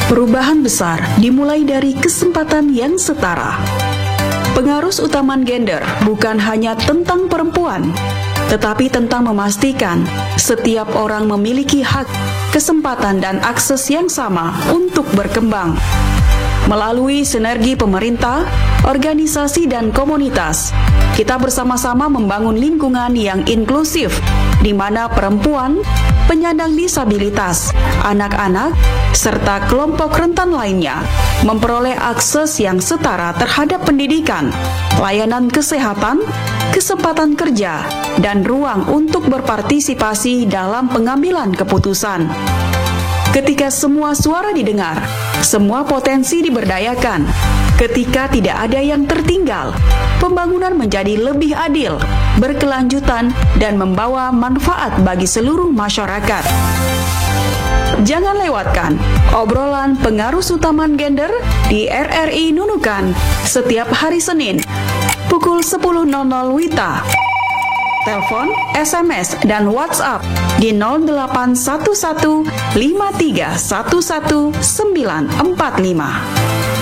Perubahan besar dimulai dari kesempatan yang setara. Pengarus utama gender bukan hanya tentang perempuan, tetapi tentang memastikan setiap orang memiliki hak, kesempatan, dan akses yang sama untuk berkembang. Melalui sinergi pemerintah, organisasi, dan komunitas, kita bersama-sama membangun lingkungan yang inklusif, di mana perempuan, penyandang disabilitas, anak-anak, serta kelompok rentan lainnya memperoleh akses yang setara terhadap pendidikan, layanan kesehatan, kesempatan kerja, dan ruang untuk berpartisipasi dalam pengambilan keputusan. Ketika semua suara didengar, semua potensi diberdayakan. Ketika tidak ada yang tertinggal, pembangunan menjadi lebih adil, berkelanjutan, dan membawa manfaat bagi seluruh masyarakat. Jangan lewatkan obrolan pengarus utama gender di RRI Nunukan setiap hari Senin pukul 10.00 WITA. Telepon, SMS, dan WhatsApp di 0811 5311 945.